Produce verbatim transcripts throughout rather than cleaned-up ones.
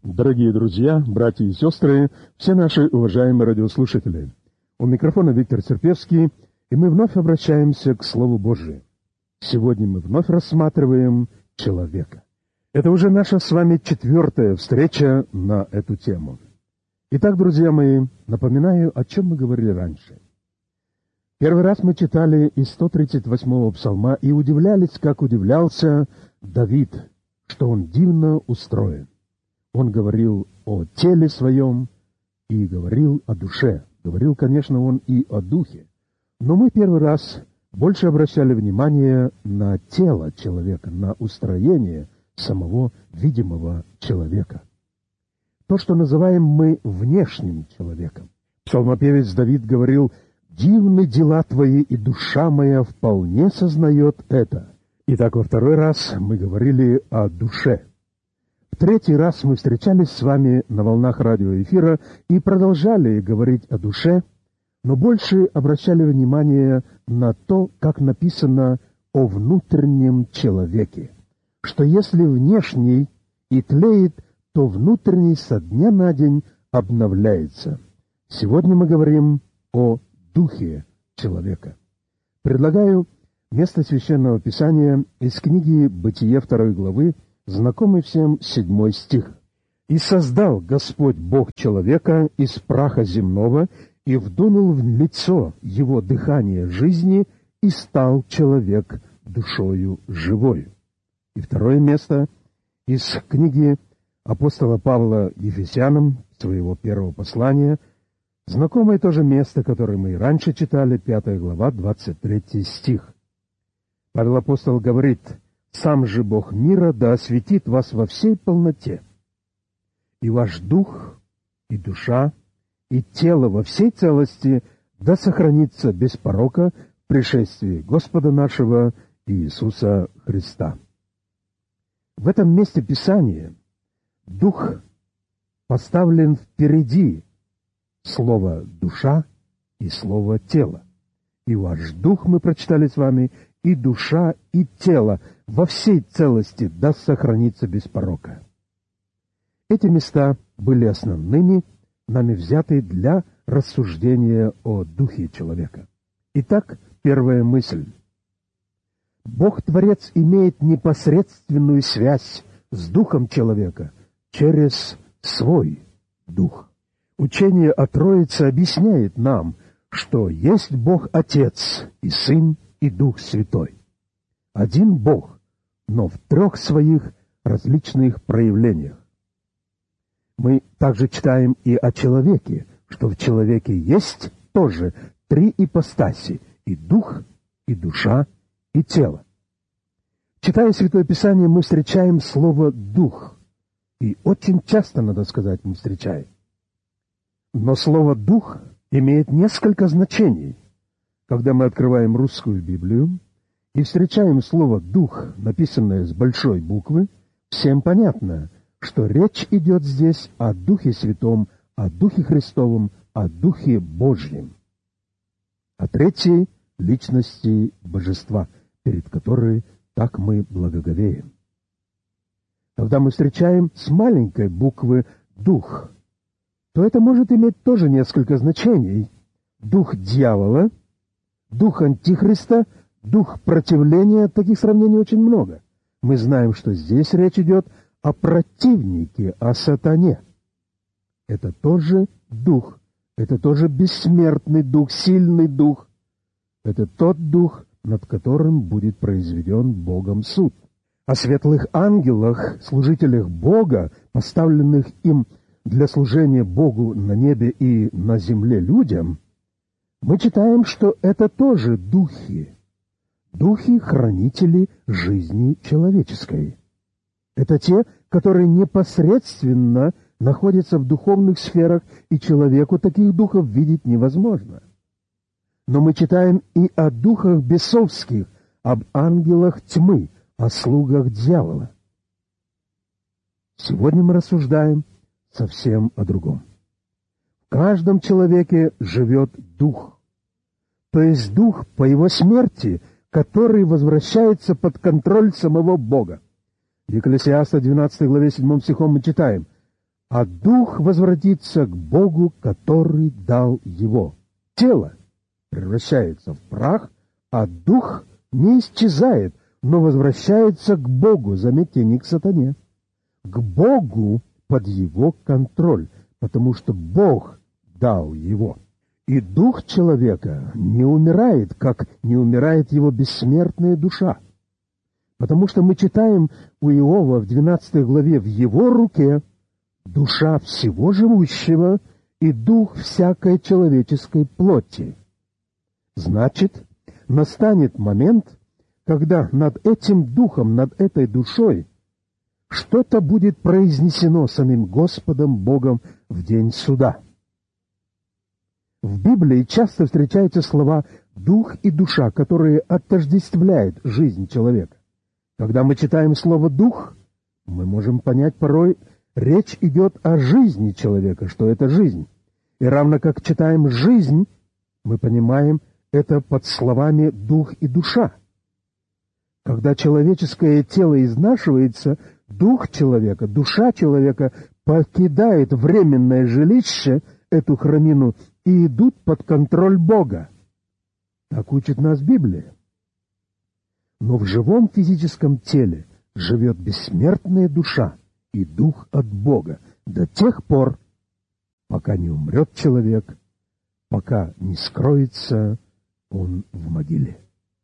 Дорогие друзья, братья и сестры, все наши уважаемые радиослушатели, у микрофона Виктор Терпевский, и мы вновь обращаемся к Слову Божию. Сегодня мы вновь рассматриваем человека. Это уже наша с вами четвертая встреча на эту тему. Итак, друзья мои, напоминаю, о чем мы говорили раньше. Первый раз мы читали из сто тридцать восьмого псалма и удивлялись, как удивлялся Давид, что он дивно устроен. Он говорил о теле своем и говорил о душе. Говорил, конечно, он и о духе. Но мы первый раз больше обращали внимание на тело человека, на устроение самого видимого человека. То, что называем мы внешним человеком. Псалмопевец Давид говорил: «Дивны дела твои, и душа моя вполне сознает это». Итак, во второй раз мы говорили о душе. В третий раз мы встречались с вами на волнах радиоэфира и продолжали говорить о душе, но больше обращали внимание на то, как написано о внутреннем человеке, что если внешний и тлеет, то внутренний со дня на день обновляется. Сегодня мы говорим о духе человека. Предлагаю место Священного Писания из книги «Бытие» второй главы, знакомый всем седьмой стих. «И создал Господь Бог человека из праха земного, и вдунул в лицо его дыхание жизни, и стал человек душою живою». И второе место из книги апостола Павла Ефесянам, своего первого послания, знакомое тоже место, которое мы и раньше читали, пятая глава, двадцать третий стих. Павел апостол говорит: «Сам же Бог мира да осветит вас во всей полноте, и ваш дух, и душа, и тело во всей целости да сохранится без порока в пришествии Господа нашего Иисуса Христа». В этом месте Писания дух поставлен впереди слова «душа» и слова «тело». И ваш дух, мы прочитали с вами, и душа, и тело во всей целости да сохранится без порока. Эти места были основными, нами взяты для рассуждения о духе человека. Итак, первая мысль. Бог-творец имеет непосредственную связь с духом человека через свой дух. Учение о Троице объясняет нам, что есть Бог-Отец и Сын и Дух Святой. Один Бог, но в трех своих различных проявлениях. Мы также читаем и о человеке, что в человеке есть тоже три ипостаси — и дух, и душа, и тело. Читая Святое Писание, мы встречаем слово «дух». И очень часто, надо сказать, мы встречаем. Но слово «дух» имеет несколько значений. Когда мы открываем русскую Библию и встречаем слово «дух», написанное с большой буквы, всем понятно, что речь идет здесь о Духе Святом, о Духе Христовом, о Духе Божьем, о третьей личности Божества, перед которой так мы благоговеем. Когда мы встречаем с маленькой буквы «дух», то это может иметь тоже несколько значений. Дух дьявола, дух антихриста, дух противления — таких сравнений очень много. Мы знаем, что здесь речь идет о противнике, о сатане. Это тоже дух, это тоже бессмертный дух, сильный дух. Это тот дух, над которым будет произведен Богом суд. О светлых ангелах, служителях Бога, поставленных им для служения Богу на небе и на земле людям, мы читаем, что это тоже духи, духи-хранители жизни человеческой. Это те, которые непосредственно находятся в духовных сферах, и человеку таких духов видеть невозможно. Но мы читаем и о духах бесовских, об ангелах тьмы, о слугах дьявола. Сегодня мы рассуждаем совсем о другом. В каждом человеке живет дух, то есть дух по его смерти, который возвращается под контроль самого Бога. В Екклесиаста двенадцатой главе седьмым стихом мы читаем: а дух возвратится к Богу, который дал его. Тело превращается в прах, а дух не исчезает, но возвращается к Богу, заметьте, не к сатане, к Богу под его контроль, потому что Бог дал его. И дух человека не умирает, как не умирает его бессмертная душа. Потому что мы читаем у Иова в двенадцатой главе: «В его руке душа всего живущего и дух всякой человеческой плоти». Значит, настанет момент, когда над этим духом, над этой душой что-то будет произнесено самим Господом Богом в день суда. В Библии часто встречаются слова «дух» и «душа», которые отождествляют жизнь человека. Когда мы читаем слово «дух», мы можем понять порой, речь идет о жизни человека, что это жизнь. И равно как читаем «жизнь», мы понимаем это под словами «дух» и «душа». Когда человеческое тело изнашивается, дух человека, душа человека покидает временное жилище, эту храмину, и идут под контроль Бога. Так учит нас Библия. Но в живом физическом теле живет бессмертная душа и дух от Бога до тех пор, пока не умрет человек, пока не скроется он в могиле.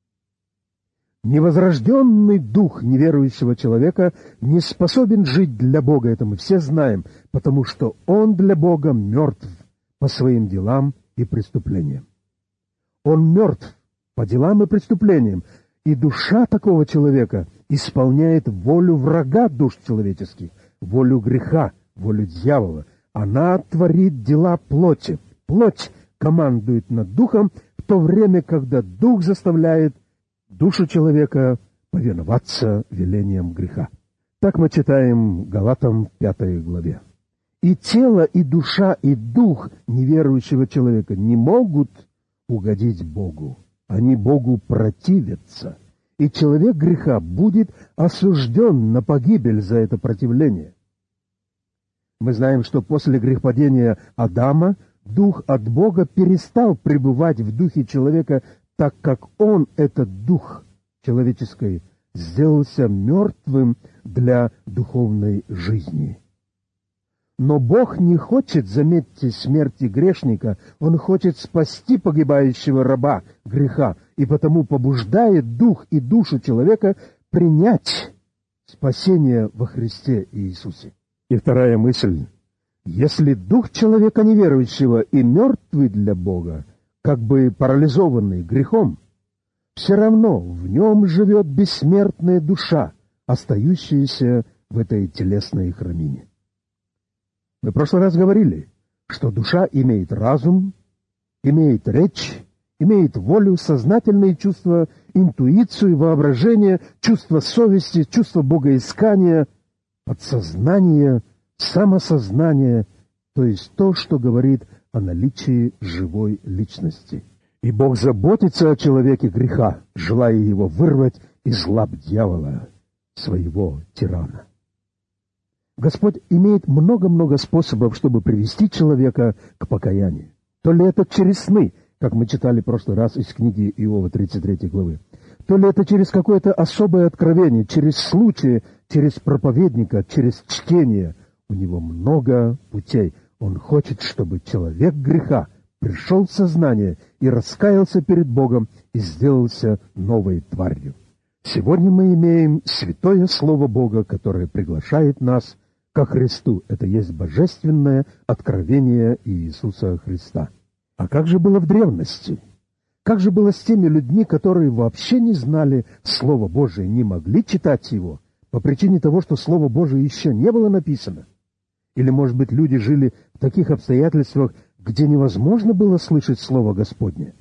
Невозрожденный дух неверующего человека не способен жить для Бога, это мы все знаем, потому что он для Бога мертв по своим делам и преступлениям. Он мертв по делам и преступлениям, и душа такого человека исполняет волю врага душ человеческих, волю греха, волю дьявола. Она творит дела плоти. Плоть командует над духом, в то время, когда дух заставляет душу человека повиноваться велениям греха. Так мы читаем Галатам в пятой главе. И тело, и душа, и дух неверующего человека не могут угодить Богу. Они Богу противятся. И человек греха будет осужден на погибель за это противление. Мы знаем, что после грехопадения Адама дух от Бога перестал пребывать в духе человека, так как он, этот дух человеческий, сделался мертвым для духовной жизни. Но Бог не хочет, заметьте, смерти грешника, Он хочет спасти погибающего раба греха, и потому побуждает дух и душу человека принять спасение во Христе Иисусе. И вторая мысль. Если дух человека неверующего и мертвый для Бога, как бы парализованный грехом, все равно в нем живет бессмертная душа, остающаяся в этой телесной храмине. Мы в прошлый раз говорили, что душа имеет разум, имеет речь, имеет волю, сознательные чувства, интуицию, воображение, чувство совести, чувство богоискания, подсознание, самосознание, то есть то, что говорит о наличии живой личности. И Бог заботится о человеке греха, желая его вырвать из лап дьявола, своего тирана. Господь имеет много-много способов, чтобы привести человека к покаянию. То ли это через сны, как мы читали в прошлый раз из книги Иова тридцать третьей главы, то ли это через какое-то особое откровение, через случаи, через проповедника, через чтение. У него много путей. Он хочет, чтобы человек греха пришел в сознание и раскаялся перед Богом и сделался новой тварью. Сегодня мы имеем святое Слово Бога, которое приглашает нас ко Христу. Это есть божественное откровение Иисуса Христа. А как же было в древности? Как же было с теми людьми, которые вообще не знали Слова Божие, не могли читать его, по причине того, что Слово Божие еще не было написано? Или, может быть, люди жили в таких обстоятельствах, где невозможно было слышать Слово Господне?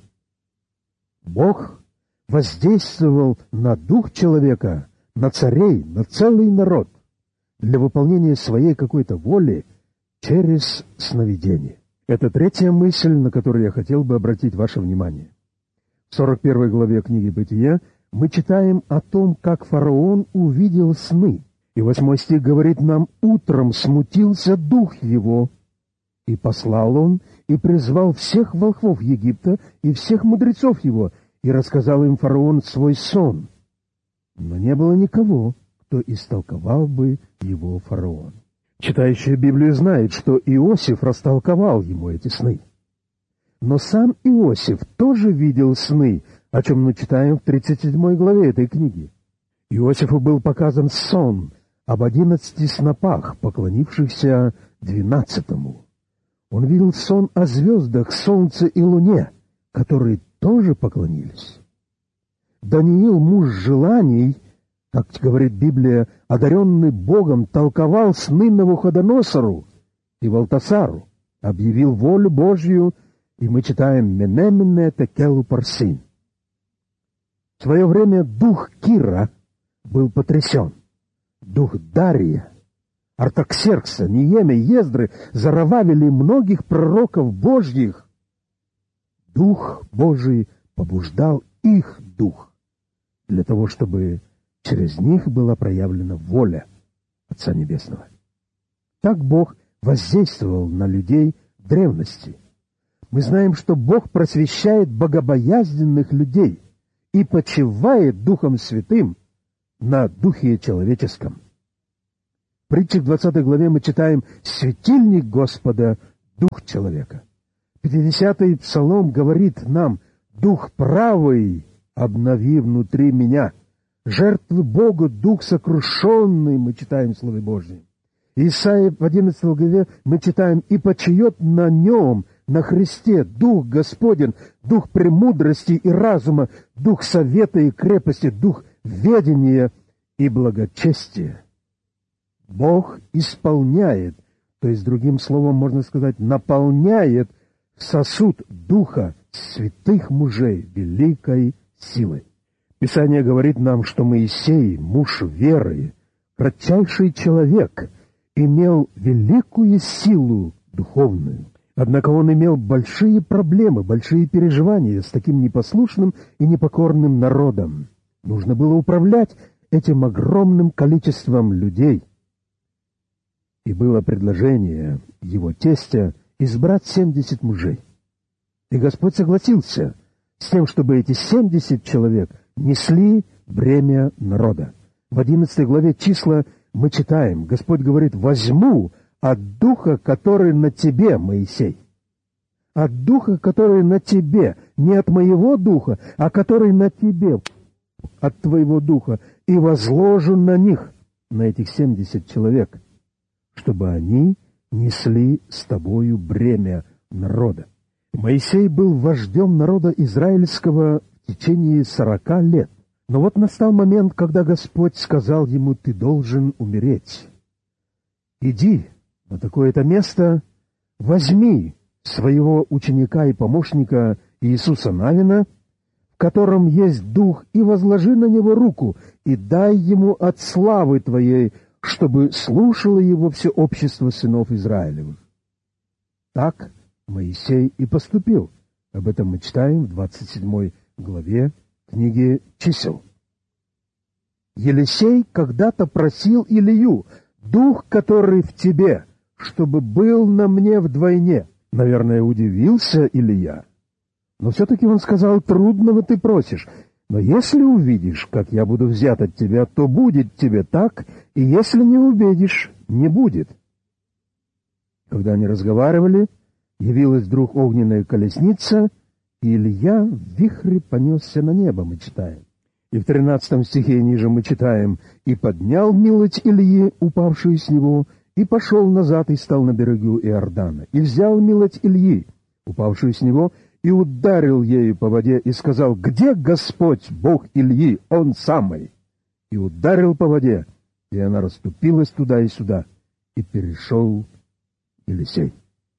Бог воздействовал на дух человека, на царей, на целый народ для выполнения своей какой-то воли через сновидение. Это третья мысль, на которую я хотел бы обратить ваше внимание. В сорок первой главе книги «Бытия» мы читаем о том, как фараон увидел сны. И И восьмой стих говорит нам: «Утром смутился дух его, и послал он, и призвал всех волхвов Египта и всех мудрецов его, и рассказал им фараон свой сон. Но не было никого, кто истолковал бы его фараон». Читающий Библию знает, что Иосиф растолковал ему эти сны. Но сам Иосиф тоже видел сны, о чем мы читаем в тридцать седьмой главе этой книги. Иосифу был показан сон об одиннадцати снопах, поклонившихся двенадцатому. Он видел сон о звездах, солнце и луне, которые тоже поклонились. Даниил, муж желаний, как говорит Библия, одаренный Богом, толковал сны Навуходоносору и Валтасару, объявил волю Божью, и мы читаем «Мене-мене текелу парсин». В свое время дух Кира был потрясен. Дух Дария, Артаксеркса, Ниемы, Ездры, Зарававели и многих пророков Божьих. Дух Божий побуждал их дух для того, чтобы через них была проявлена воля Отца Небесного. Так Бог воздействовал на людей в древности. Мы знаем, что Бог просвещает богобоязненных людей и почивает Духом Святым на Духе человеческом. В притче в двадцатой главе мы читаем: «Светильник Господа — Дух человека». пятидесятый псалом говорит нам: «Дух правый обнови внутри меня». Жертвы Богу дух сокрушенный, мы читаем в Слове Божьем. Исайя в одиннадцатой главе мы читаем: «И почиет на нем, на Христе, Дух Господень, Дух премудрости и разума, Дух совета и крепости, Дух ведения и благочестия». Бог исполняет, то есть, другим словом можно сказать, наполняет сосуд Духа святых мужей великой силой. Писание говорит нам, что Моисей, муж веры, кратчайший человек, имел великую силу духовную. Однако он имел большие проблемы, большие переживания с таким непослушным и непокорным народом. Нужно было управлять этим огромным количеством людей. И было предложение его тестя избрать семьдесят мужей. И Господь согласился с тем, чтобы эти семьдесят человек несли бремя народа. В одиннадцатой главе числа мы читаем: Господь говорит: «Возьму от духа, который на тебе, Моисей». От духа, который на тебе, не от моего духа, а который на тебе, от твоего духа, и возложу на них, на этих семьдесят человек, чтобы они несли с тобою бремя народа. Моисей был вождем народа израильского в течение сорока лет. Но вот настал момент, когда Господь сказал ему: «Ты должен умереть. Иди на такое-то место, возьми своего ученика и помощника Иисуса Навина, в котором есть дух, и возложи на него руку, и дай ему от славы твоей, чтобы слушало его все общество сынов Израилевых». Так Моисей и поступил. Об этом мы читаем в двадцать седьмой главе книги «Чисел». Елисей когда-то просил Илию: «Дух, который в тебе, чтобы был на мне вдвойне». Наверное, удивился Илия. Но все-таки он сказал: «Трудного ты просишь, но если увидишь, как я буду взят от тебя, то будет тебе так, и если не увидишь, не будет». Когда они разговаривали, явилась вдруг огненная колесница, и Илья в вихре понесся на небо, мы читаем. И в тринадцатом стихе ниже мы читаем: «И поднял милость Ильи, упавшую с него, и пошел назад, и стал на берегу Иордана. И взял милость Ильи, упавшую с него, и ударил ею по воде, и сказал: Где Господь, Бог Ильи, Он самый? И ударил по воде, и она расступилась туда и сюда, и перешел Елисей».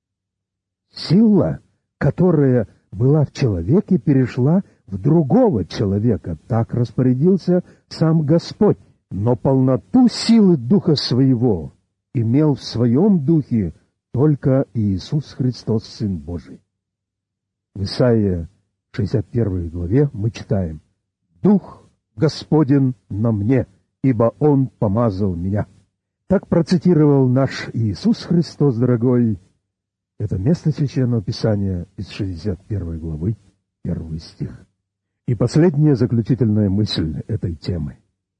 Сила, которая была в человеке, перешла в другого человека. Так распорядился сам Господь. Но полноту силы Духа Своего имел в Своем Духе только Иисус Христос, Сын Божий. В Исаии шестьдесят первой главе мы читаем: «Дух Господень на мне, ибо Он помазал меня». Так процитировал наш Иисус Христос, дорогой, это место Священного Писания из шестьдесят первой главы, первый стих. И последняя заключительная мысль этой темы.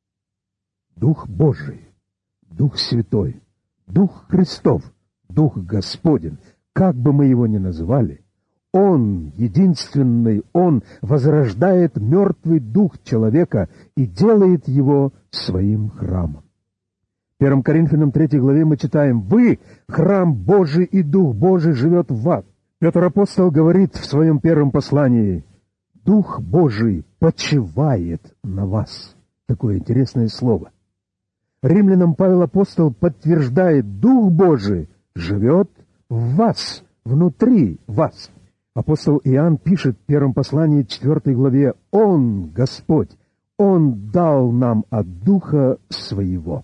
Дух Божий, Дух Святой, Дух Христов, Дух Господень, как бы мы его ни называли, Он, единственный, Он возрождает мертвый дух человека и делает его своим храмом. В первом Коринфянам третьей главе мы читаем: «Вы — храм Божий, и Дух Божий живет в вас». Петр Апостол говорит в своем первом послании: «Дух Божий почивает на вас». Такое интересное слово. Римлянам Павел Апостол подтверждает: Дух Божий живет в вас, внутри вас. Апостол Иоанн пишет в первом послании четвертой главе: «Он, Господь, Он дал нам от Духа Своего».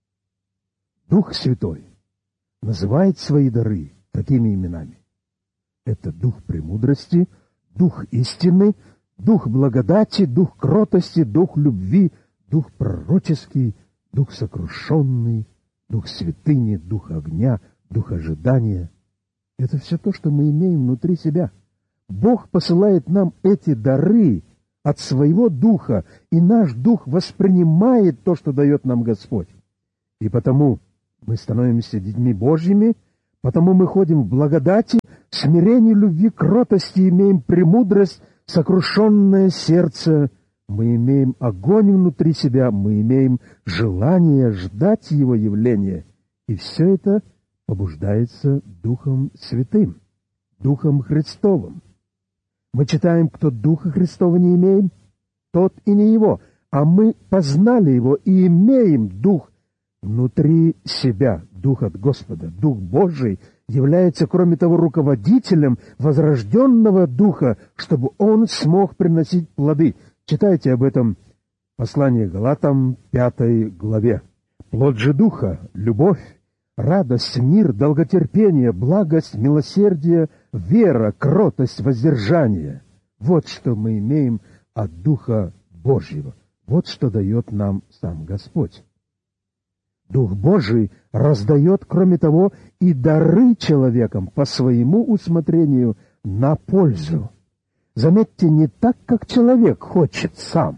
Дух Святой называет свои дары такими именами. Это Дух премудрости, Дух истины, Дух благодати, Дух кротости, Дух любви, Дух пророческий, Дух сокрушенный, Дух святыни, Дух огня, Дух ожидания. Это все то, что мы имеем внутри себя. Бог посылает нам эти дары от своего Духа, и наш Дух воспринимает то, что дает нам Господь. И потому мы становимся детьми Божьими, потому мы ходим в благодати, смирении, любви, кротости, имеем премудрость, сокрушенное сердце, мы имеем огонь внутри себя, мы имеем желание ждать Его явления. И все это побуждается Духом Святым, Духом Христовым. Мы читаем: кто Духа Христова не имеет, тот и не Его. А мы познали Его и имеем Дух внутри себя, Дух от Господа. Дух Божий является, кроме того, руководителем возрожденного Духа, чтобы Он смог приносить плоды. Читайте об этом послание Галатам, пятой главе. «Плод же Духа — любовь, радость, мир, долготерпение, благость, милосердие, вера, кротость, воздержание». Вот что мы имеем от Духа Божьего. Вот что дает нам сам Господь. Дух Божий раздает, кроме того, и дары человекам по своему усмотрению на пользу. Заметьте, не так, как человек хочет сам,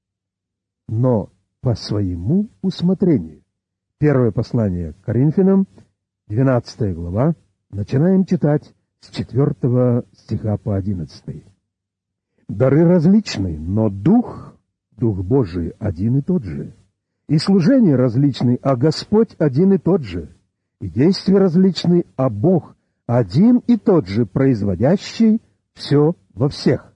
но по своему усмотрению. Первое послание к Коринфянам, двенадцатая глава, начинаем читать с четвертого стиха по одиннадцатый. «Дары различны, но Дух, Дух Божий один и тот же. И служения различны, а Господь один и тот же. И действия различны, а Бог один и тот же, производящий все во всех.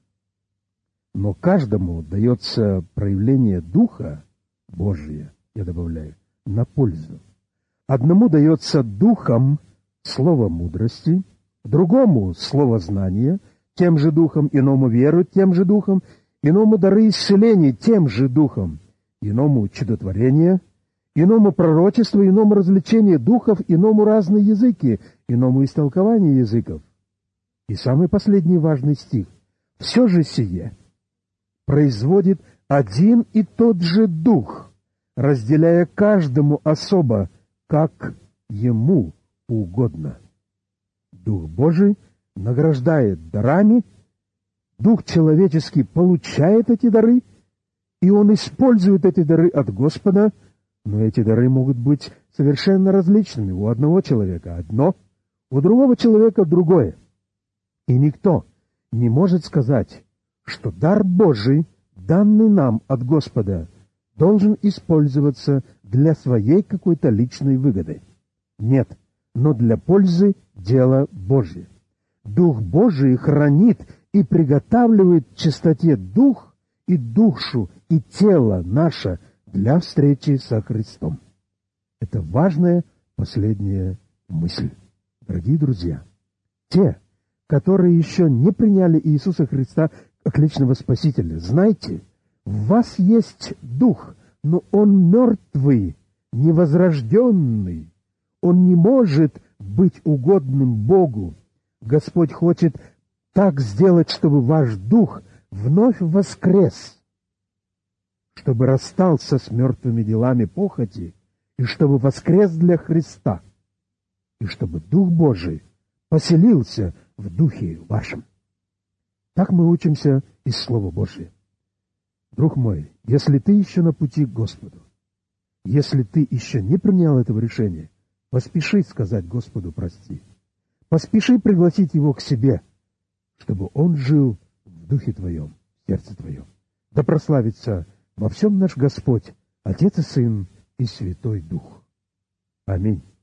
Но каждому дается проявление Духа Божия, я добавляю, на пользу. Одному дается Духом слово мудрости, другому слово знания, тем же Духом, иному веру, тем же Духом, иному дары исцеления, тем же Духом, иному чудотворение, иному пророчество, иному развлечение духов, иному разные языки, иному истолкование языков. И самый последний важный стих. Все же сие производит один и тот же Дух, разделяя каждому особо, как ему угодно. Дух Божий награждает дарами, Дух человеческий получает эти дары, и он использует эти дары от Господа, но эти дары могут быть совершенно различными. У одного человека одно, у другого человека другое. И никто не может сказать, что дар Божий, данный нам от Господа, должен использоваться для своей какой-то личной выгоды. Нет, но для пользы дела Божьего. Дух Божий хранит и приготавливает в чистоте дух и душу, и тело наше для встречи со Христом. Это важная последняя мысль. Дорогие друзья, те, которые еще не приняли Иисуса Христа как личного Спасителя, знайте, в вас есть Дух, но он мертвый, невозрожденный. Он не может быть угодным Богу. Господь хочет так сделать, чтобы ваш Дух вновь воскрес, чтобы расстался с мертвыми делами похоти, и чтобы воскрес для Христа, и чтобы Дух Божий поселился в духе вашем. Так мы учимся из Слова Божия. Друг мой, если ты еще на пути к Господу, если ты еще не принял этого решения, поспеши сказать Господу прости. Поспеши пригласить Его к себе, чтобы Он жил в духе твоем, в сердце твоем. Да прославится во всем наш Господь, Отец и Сын и Святой Дух. Аминь.